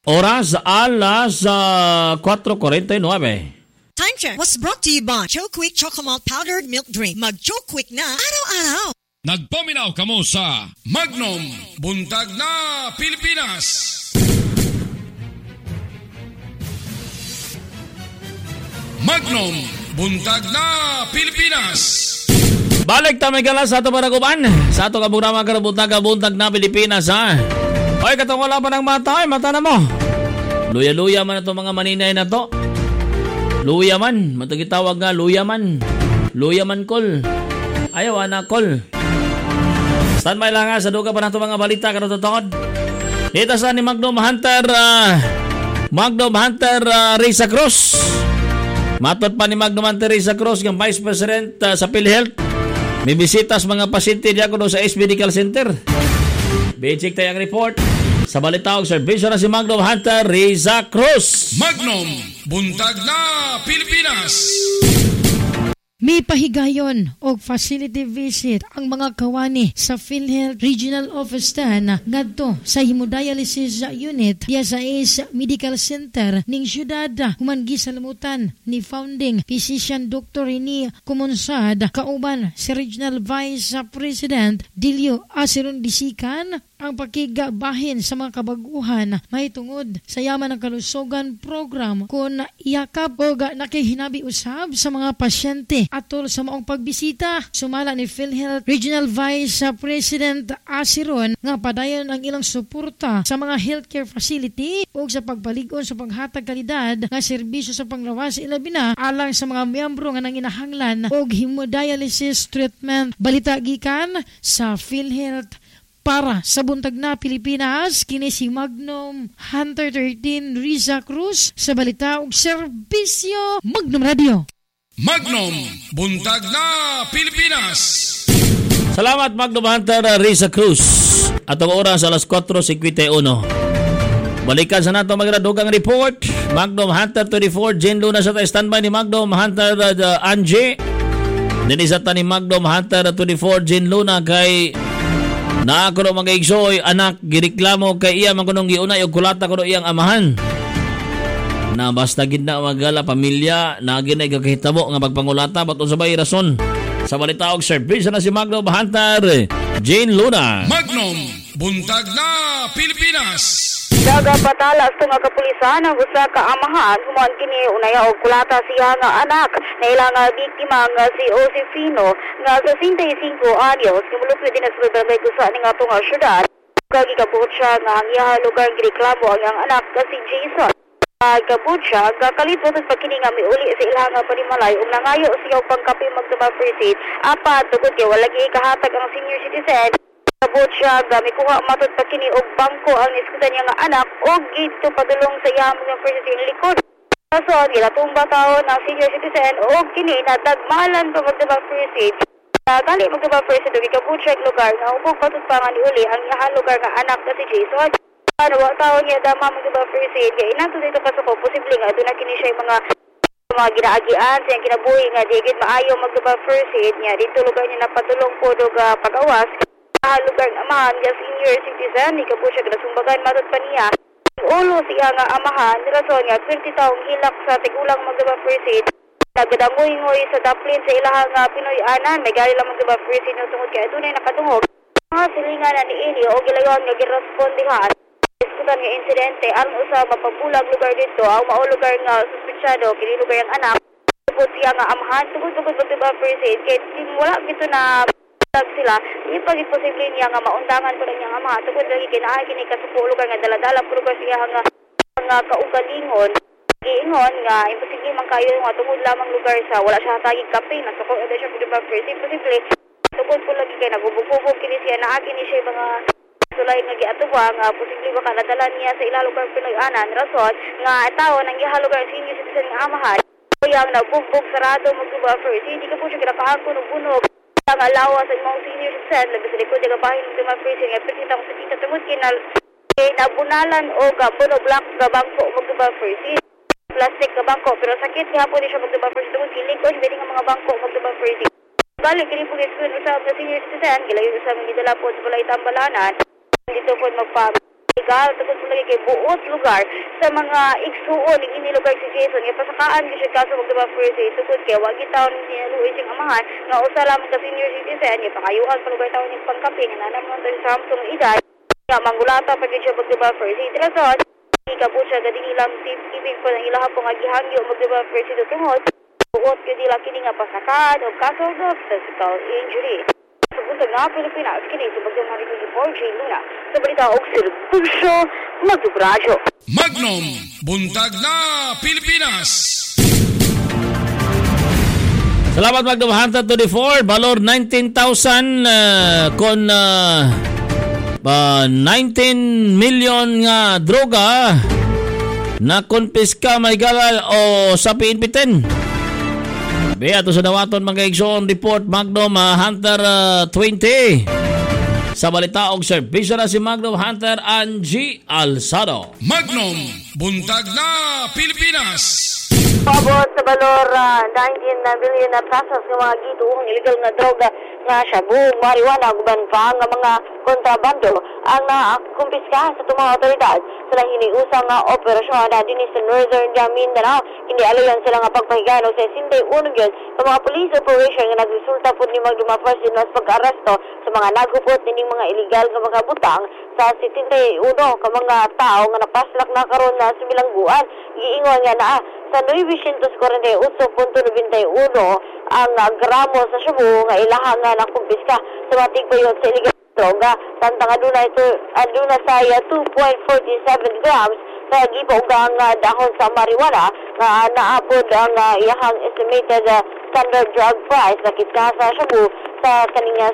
Oras alas 4:49. Time check was brought to you by Choquick Chocomalt Powdered Milk Drink. Mag-Choquick na araw-araw. Nagpaminaw kamo sa Magnum Buntag na Pilipinas. Magnum Buntag na Pilipinas. Balik tamay galas sa ato paraguban. Sa ato kabunama ka buntag na Pilipinas, ha? Oy, katong wala pa ng mata, mata na mo. Luya-luya man ito mga maninay na to. Luya man, matagitawag nga luya man. Luya man kol. Ayaw, anak kol. Standby lang nga sa duga pa nato mga balita karon totoo. Dito sa ni Magnum Hunter Risa Cruz. Matot pa ni Magnum Hunter Risa Cruz ng Vice President sa PhilHealth. May bisitas mga pasyente diya ko sa Ace Medical Center. Basic tayong report. Sa balita og serbisyo na si Magnum Hunter Risa Cruz. Magnum Buntag na Pilipinas. May pahigayon o facility visit ang mga kawani sa PhilHealth Regional Office na ngadto sa hemodialysis unit diya sa Ace Medical Center ning syudad human gisalimutan ni founding physician Dr. Rene Cumonsad kauban si Regional Vice President Dilio Asiron Disikan ang pakigabahin sa mga kabaguhan may tungod sa yaman ng kalusugan program kung iyakap o nakihinabi usab sa mga pasyente atol sa maong pagbisita. Sumala ni PhilHealth Regional Vice President Asiron nga padayon ang ilang suporta sa mga healthcare facility o sa pagpaligon sa paghatag kalidad nga serbisyo sa panglawas ilabi na alang sa mga miyembro nga nanginahanglan og hemodialysis treatment. Balita gikan sa PhilHealth para sa buntag na Pilipinas, kini si Magnum Hunter 13 Risa Cruz sa balita ug serbisyo Magnum Radio. Magnum Buntag na Pilipinas. Salamat Magnum Hunter Risa Cruz. Atong oras alas 4:51. Balikan sa nato magradugang report. Magnum Hunter 24 Jen Luna sa standby ni Magnum Hunter Angie. Dinisa ta ni Magnum Hunter 24 Jen Luna kay na ako mga igsoy anak gireklamo kay iya man kunong giunay og kulata kuno iyang amahan. Na basta gid na magala pamilya na ginay gakahitabo nga pagpangulata baton sa bay rason. Sa balita og serbisyo na si Magnum Hunter Jane Luna. Magnum Buntag na Pilipinas. Nagapatalas to nga kapulisan ang usa ka amahan human kini unaya og kulata siya nga anak na ilang biktima nga si Josefino nga 65 anyos kimulupyo din sa barangay Gusa ning atong syudad. Kagikabot siya nga ang iya lugar gireklamo ang iyang anak nga si Jason. Kagikabot siya kakalipot sa pagkini nga miuli sa ilang panimalay ug nangayo siya og pangkapi magtaba first apat tugod kay wala gi kahatag ang senior citizen. Kabot siya gamikuha matod pa kini og bangko ang niskutan niya nga anak og gito padulong sa iyang mga first likod. So nila tumba taon ng senior citizen og kini natagmalan pa magdaba first gali magdaba first og ikabot siya lugar nga ubog patod pa nga niuli ang iyang lugar nga anak na si Jason. Ano wa taon niya dama magdaba first kay inato dito pasuko posible nga aduna kini siya mga ginaagian sa kinabuhi nga digid maayo magdaba first niya dito lugar niya napatulong po og pagawas. Lugar amahan nga senior citizen ni kapo siya kinasumbagan matod pa niya ulo siya nga amahan rason nga 20 taong hilak sa tigulang magdaba first aid nagadangoy-ngoy sa daplin sa ilahang Pinoy anan may gali lang magdaba first aid no tungod kay adunay nakadungog mga silingan na niini o gilayon nga girespondihan diskutan nga insidente aron usa mapabulag lugar dito ang mao lugar nga suspetsado kini lugar ang anak tungod siya nga amahan tungod magdaba first aid kay wala gito na sila di pa gid posible niya nga maundangan ko lang niya nga mga tungod lagi kinaay kini kasuko lugar nga daladala puro ka siya nga kaugalingon giingon nga imposible man kayo nga tungod lamang lugar sa wala siya hatagig kape nasuko eda siya pud ba first imposible tungod po lagi kay nagubog-ubog kini siya naa kini siya mga sulay nga giatuwa nga posible ba kanadala niya sa ilang lugar Pinoy anan rason nga tawo nang giha lugar senior citizen nga amahan kuyang nagbubog sarado magduba first hindi ka po siya kinakaako ng bunog ang alawa sa imong senior citizen labi sa likod nga bahin ng mga prison nga presita mo sa kita tungod kinal nabunalan o buno black nga bangko magduba first plastic nga bangko pero sakit gihapon di siya magduba first tungod kilikos pwede nga mga bangko magduba first balik kini pugit kun usab sa senior citizen gilayon usab gidala po sa balay tambalanan dito po magpa legal tungod pala kay buot lugar sa mga igsuon ng ini lugar si Jason nga pasakaan gyud siya kaso magdaba first aid tungod kay wa gitaw ni sinuloy sing amahan nga usa lamang ka senior citizen nga pakayuhan sa lugar tawo ning pangkape nga nanamon sa Samsung edad nga manggulata pa gyud siya magdaba first aid rason ikabot siya gading ilang ibig pa ng ilaha po nga gihangyo magdaba first aid tungod buot gyud ila kini nga pasakan o kaso of physical injury. Buntag na Pilipinas, kini sa Bagdong Hari 24, Jane Luna. Sa balita og serbisyo, magdubradyo. Magnum, buntag na Pilipinas. Salamat Magnum Hunter 24, valor 19,000 kon 19 million nga droga na konpiska may galal o sa PNP-10. Be ato sa dawaton mga igsoon report Magnum Hunter 20. Sa balita og serbisyo na si Magnum Hunter Angie Alzado. Magnum, buntag na Pilipinas. Pabot sa balor 19 billion na pesos ng mga gituong illegal nga droga nga shabu, marijuana, guban pa nga mga kontrabando ang nakumpiskahan sa tumang otoridad sa hiniusang nga operasyon na din sa Northern Mindanao. Hindi alayan sila nga pagpahigayan o sa 61 yun sa mga police operation nga nagresulta po ni Magduma First in sa pag-aresto sa mga nagupot nining mga illegal nga mga butang sa 71 ka mga tao nga napaslak na karon na sa bilangguan. Giingon nga na sa 948.91 ang gramo sa shabu nga ilahang nga nakumpiska sa matig payon sa illegal droga. Tantang aduna saya 2.47 grams sa gibugang dahon sa marijuana nga naapod ang iyahang estimated standard drug price na kita sa shabu sa kaninga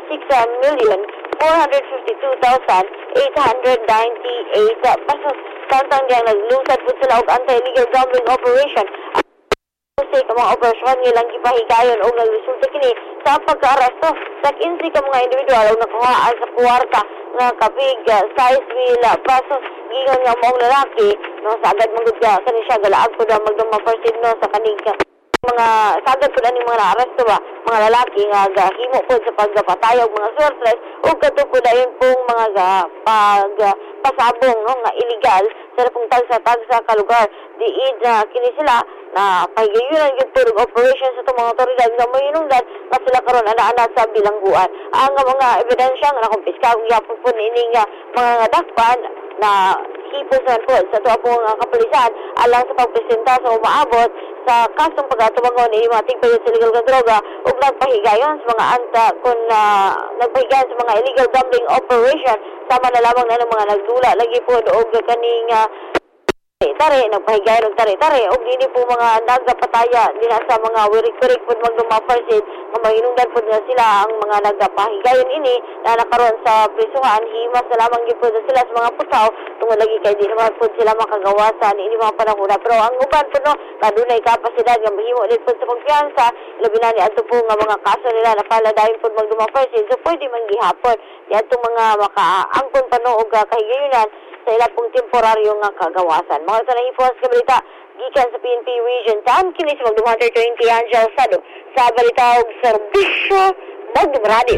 6,452,898 pesos. Tantang diyang naglusad po sila og anti-illegal gambling operation. Kasi ka mga operasyon nilang gipahigayon o nagresulta kini sa pagka-aresto sa 15 ka mga individual o nakuhaan sa kwarta nga kapig 6,000 pesos. Gingon nga mong lalaki no, sa agad manggudga sa siya galaag po na magdama first aid no, sa kanig mga sagad po na mga na-aresto ba mga lalaki nga gahimo po sa pagpatayog mga sorceress o katupo na yun pong mga pasabong no, nga illegal sa pong tagsa kalugar diid na kini sila na pahigayunan yung turog operation sa itong mga otoridad nga may inungdan na sila karon ana-ana sa bilangguan. Ang mga ebidensya nga nakumpiska kung yapon po nining mga dakpan na hipusan po sa ito po nga kapulisan alang sa pagpresenta sa umaabot sa kasong pagkatubangon ni mga tigpayon sa illegal nga droga o nagpahigayon sa mga nagpahigayon sa mga illegal gambling operation sama na lamang na ng mga nagdula lagi po o kaning tare nagpahigayon og tare og dili po mga nagapataya dinha sa mga wirik-wirik pud magdumaparsid nga mainungdan pud na sila ang mga nagapahigayon ini na nakaron sa prisuhan himas na lamang gyud pud sila sa mga putaw tungod lagi kay di naman pud sila makagawasan ini mga panahon pero ang uban pud no kadunay kapasidad nga mahimo ulit pud sa kumpiyansa labi na ni adto po nga mga kaso nila napala dayon pud magdumaparsid so pwede man gihapon di adto mga makaangkon pa no og kahigayonan sa ilang pong temporaryo nga kagawasan. Mga ito na infos ka balita, gikan sa PNP Region 10, kinis Magdum Hunter 20 Angel Sado, sa balita og serbisyo, Magdum Radio.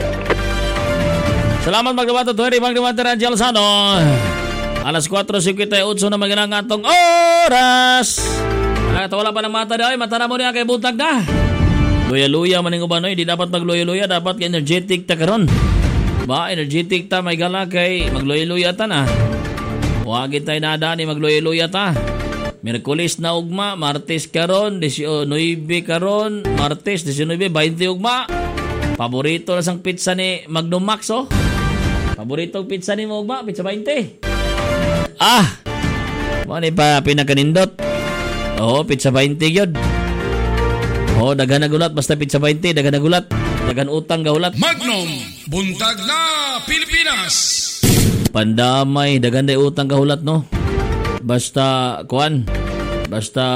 Salamat Magdum Hunter 20, Magdum Hunter Angel Sado. Alas 4:58 na maginang atong oras. At wala pa ng mata daw, mata na mo niya kay buntag na. Luya-luya maning ubanoy, di dapat magluya-luya, dapat energetic ta karon. Ba, energetic ta may gala kay magluya-luya ta na. Wagin tayo na ni magluya-luya ta. Miyerkules na ugma, Martes karon, 19 karon, Martes 19, 20 ugma. Paborito na sang pizza ni Magnum Max oh. Paborito pizza ni mo ugma, pizza 20. Mani pa pinakanindot. Oo, pizza 20 yun. Oo, daghan na gulat, basta pizza 20, daghan na gulat. Daghan utang gahulat. Magnum, buntag na Pilipinas. Pandamay, daghan day utang kahulat no. Basta kuan. Basta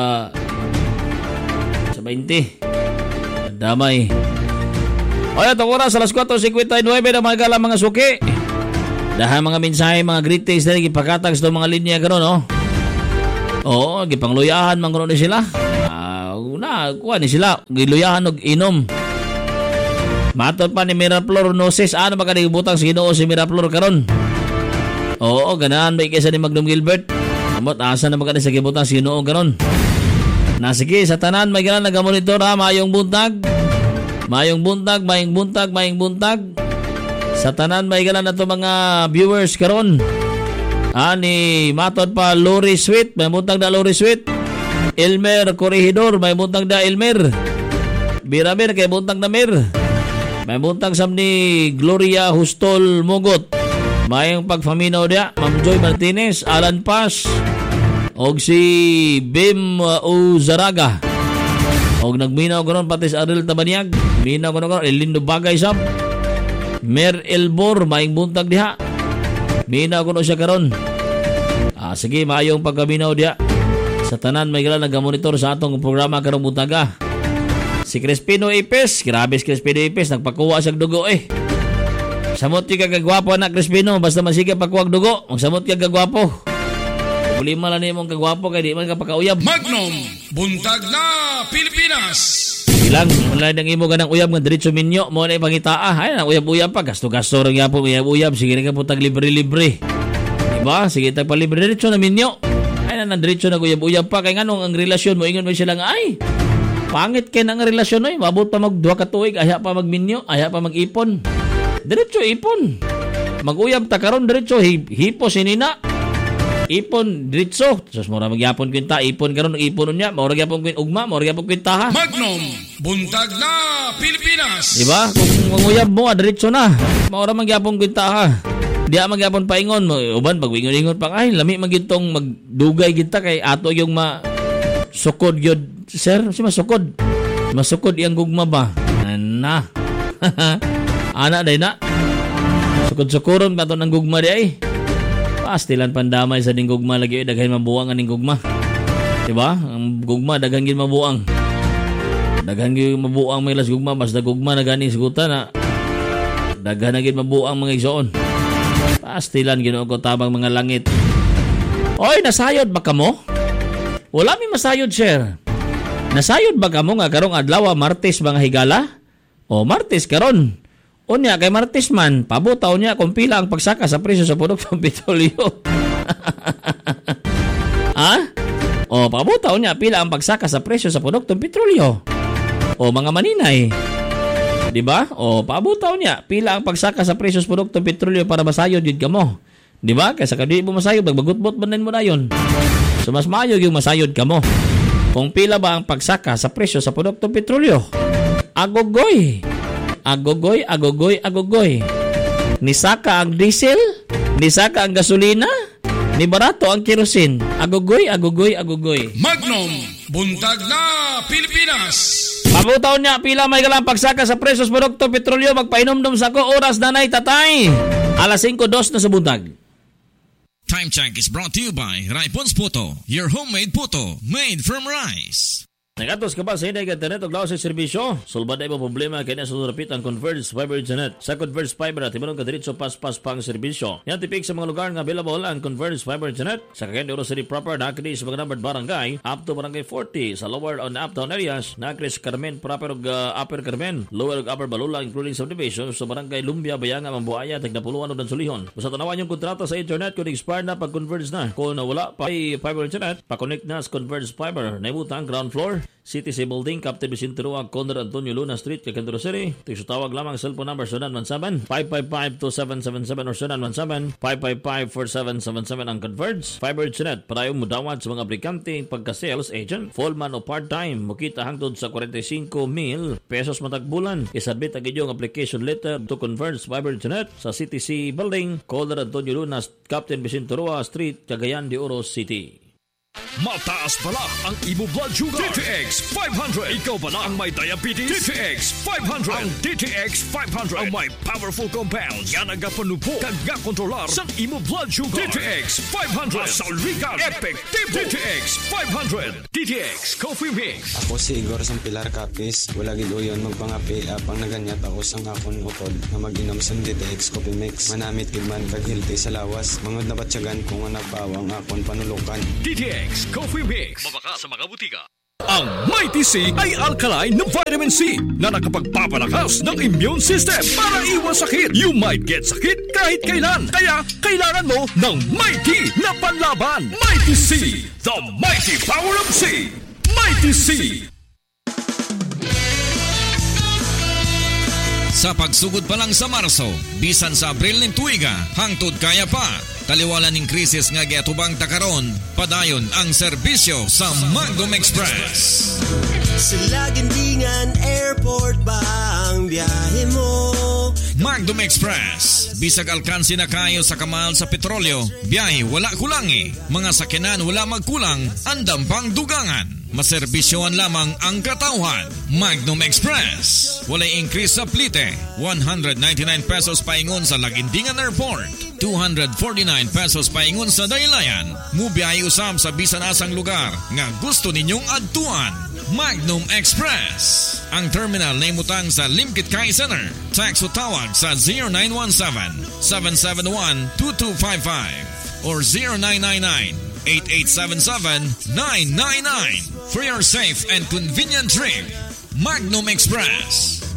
sa 20. Pandamay. Oy, itong oras alas 4:59 na magala mga suki. Daha mga mensahe, mga greetings na gipakatag sa mga linya karon no. Oo, gipangluyahan man karon ni sila. Kuan ni sila, giluyahan og inom. Matod pa ni Miraflor Noses, ano ba kanang butang sa Ginoo si Miraflor karon? Oo, ganahan ba kaysa ni Magnum Gilbert? Amot, asa na magkani sa gibutan sa Ginoo karon. Sige, sa tanan may ganan nagamonitor ha, mayong buntag. Mayong buntag, mayong buntag, mayong buntag. Sa tanan may ganan na to mga viewers karon. Ani matod pa Lori Sweet, may buntag na Lori Sweet. Elmer Corregidor, may buntag na Elmer. Biramir kay buntag na Mir. May buntag sam ni Gloria Hustol Mugot. Mayong pagfaminaw dia, Ma'am Joy Martinez, Alan Paz, og si Bim Uzaraga. Og nagminaw karon pati sa Aril Tabaniag. Minaw karon Elindo Bagay sab. Mer Elbor, mayong buntag diha. Minaw kuno siya karon. Sige, mayong pagkaminaw diha. Sa tanan may gala nagamonitor sa atong programa karong buntaga. Si Crispino Ipes, grabe si Crispino Ipes, nagpakuha siya dugo Samot ka kagwapo anak Crispino, basta masige pagkuha dugo, magsamot ka kagwapo. Problema lang nimong kagwapo kay di man ka pakauyab. Magnum, buntag na Pilipinas. Ilang, wala nang imo ganang uyab nga diretso minyo mo na ipangitaa. Ay, na uyab-uyab pa, gasto-gasto rin nga po uyab-uyab, sige na ka po tag libre-libre. Diba? Sige tag palibre diretso na minyo. Ay, na diretso na uyab-uyab pa, kay nganong ang relasyon mo, ingon mo sila nga, ay, pangit kay nang relasyon oy, mabot pa mag 2 ka tuig, aya pa magminyo, aya pa mag-ipon. Diretso ipon. Mag-uyab ta karon diretso hipo sinina. Ipon diretso. Sus mura magyapon kwinta, ipon karon ipon unya, mura gyapon kwin ugma, mura gyapon kwinta ha. Magnum, buntag na Pilipinas. Diba? Kung manguyab mo, diretso na. Mura magyapon kwinta ha. Diya magyapon paingon mo, uban pagwingon-ingon pa ay lami magitong magdugay kita kay ato yung sukod yun. Sir, si masukod. Masukod iyang gugma ba? Na. Anak day na. Sukod-sukuron ka to ng gugma di ay. Pastilan pandamay sa ding gugma lagi. Daghan mabuang aning gugma. Diba? Ang gugma, daghan gin mabuang. Daghan gin mabuang may las gugma. Basta gugma na gani sigutan na. Daghan na gin mabuang mga igsoon. Pastilan ginoon ko tabang mga langit. Oy, nasayod ba ka mo? Wala mi masayod, sir. Nasayod ba ka mo nga karong adlaw Martes mga higala? O Martes karon. Unya kay Martes man, pabutaw niya kung pila ang pagsaka sa presyo sa produktong petrolyo. Ha? O pabutaw niya pila ang pagsaka sa presyo sa produktong petrolyo. O mga maninay. Diba? O pabutaw niya pila ang pagsaka sa presyo sa produktong petrolyo para masayod yun ka mo. Diba? Kaysa kadi mo masayod, magbagutbot banin mo na yun. So mas maayog yung masayod ka mo. Kung pila ba ang pagsaka sa presyo sa produktong petrolyo? Agogoy. Agogoy, agogoy, agogoy. Nisaka ang diesel, nisaka ang gasolina, ni barato ang kerosene. Agogoy, agogoy, agogoy. Magnum, buntag na Pilipinas. Pabutaw niya, pila may galang pagsaka sa presyo sa produktong petrolyo, magpainomdom sa ko, oras na na'y tatay. 5:02 na sa buntag. Time check is brought to you by Raipons Puto, your homemade puto made from rice. Nagatos ka ba sa hindi internet o laos sa serbisyo? Sulbaday mo problema kaya sa surapit ang Converge Fiber Internet. Sa Converge Fiber at imanong kadiritso pas-pas pang serbisyo. Yan tipik sa mga lugar nga available ang Converge Fiber Internet. Sa Cagayan de Oro City proper, nakakini sa mga numbered barangay up to barangay 40. Sa lower on uptown areas, nakakini sa Carmen proper o upper Carmen, lower o upper Balula including subdivision sa barangay Lumbia, Bayanga, Mambuaya, Tigdapuluan o Dansulihon. Kung sa tanawan yung kontrata sa internet, kung expired na pag-converge na. Kung wala pa fiber internet, pa-connect na sa Converge Fiber. Naibutang ground floor, CTC Building, Captain Vicente Rua, Condor Antonio Luna Street, Cagayan de Oro City. Tawag lamang cellphone number 0917-555-2777 or 0917-555-4777 ang Converge Fiber Internet. Para yung mudawad sa mga aplikante, pagka-sales agent, full-man o part-time, mukita hangtod sa 45,000 pesos matagbulan. Isabit ang inyong application letter to Converge Fiber Internet sa CTC Building, Condor Antonio Luna, Captain Vicente Rua Street, Cagayan de Oro City. Mataas pala ang imo blood sugar. DTX 500. Ikaw pala ang may diabetes. DTX 500. Ang DTX 500 ang may powerful compounds nga nagapanupo kag kontrolar sa imo blood sugar. DTX 500. Saulikan. Effective. DTX 500. DTX Coffee Mix. Ako si Igor Sampilar Capis. Wala gid uyon magpangapi apang naganyat ako sang akon utod na mag-inom sa DTX Coffee Mix. Manamit gid man kag healthy sa lawas. Mangod na batyagan kung nagpawang akon panulukan. DTX Coffee Mix. Mabaka sa mga butika. Ang Mighty C ay alkaline na vitamin C na nakapagpapalakas ng immune system para iwas sakit. You might get sakit kahit kailan. Kaya kailangan mo ng Mighty na panlaban. Mighty C, the mighty power of C. Mighty C. Sa pagsugod pa lang sa Marso, bisan sa Abril ng tuiga, hangtod kaya pa. Taliwalan ng krisis nga giatubang takaron, padayon ang serbisyo sa Magnum Express. Sa Lagandingan Airport ba ang biyahe mo? Magnum Express, bisag alkansi na kayo sa kamal sa petrolyo, biyahe wala kulangi, mga sakyanan wala magkulang, andam pang dugangan. Maserbisyoan lamang ang katauhan. Magnum Express. Walay increase sa plite. 199 pesos paingon sa Lagindingan Airport. 249 pesos paingon sa Daylayan. Mubiyahe usam sa bisan asang lugar nga gusto ninyong adtuan. Magnum Express. Ang terminal na imutang sa Limkit Kai Center. Tax o tawag sa 0917-771-2255 or 0999-8877-999 for your safe and convenient trip. Magnum Express.